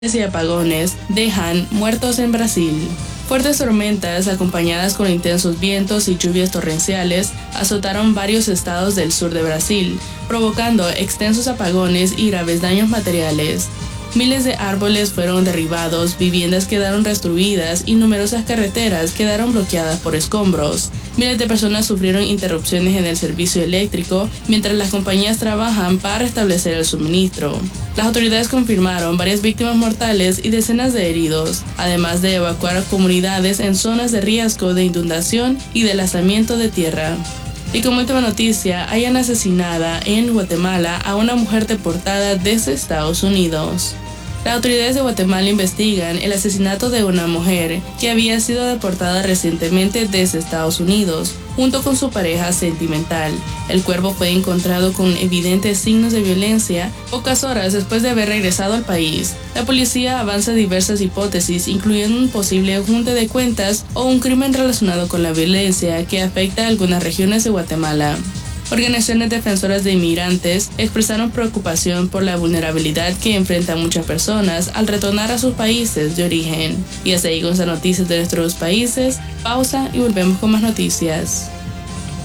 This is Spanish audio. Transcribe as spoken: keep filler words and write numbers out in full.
y apagones dejan muertos en Brasil. Fuertes tormentas, acompañadas con intensos vientos y lluvias torrenciales, azotaron varios estados del sur de Brasil, provocando extensos apagones y graves daños materiales. Miles de árboles fueron derribados, viviendas quedaron destruidas y numerosas carreteras quedaron bloqueadas por escombros. Miles de personas sufrieron interrupciones en el servicio eléctrico mientras las compañías trabajan para restablecer el suministro. Las autoridades confirmaron varias víctimas mortales y decenas de heridos, además de evacuar comunidades en zonas de riesgo de inundación y deslizamiento de tierra. Y como última noticia, hayan asesinada en Guatemala a una mujer deportada desde Estados Unidos. Las autoridades de Guatemala investigan el asesinato de una mujer que había sido deportada recientemente desde Estados Unidos, junto con su pareja sentimental. El cuerpo fue encontrado con evidentes signos de violencia pocas horas después de haber regresado al país. La policía avanza diversas hipótesis, incluyendo un posible ajuste de cuentas o un crimen relacionado con la violencia que afecta a algunas regiones de Guatemala. Organizaciones defensoras de inmigrantes expresaron preocupación por la vulnerabilidad que enfrentan muchas personas al retornar a sus países de origen. Y hasta ahí con las noticias de nuestros países. Pausa y volvemos con más noticias.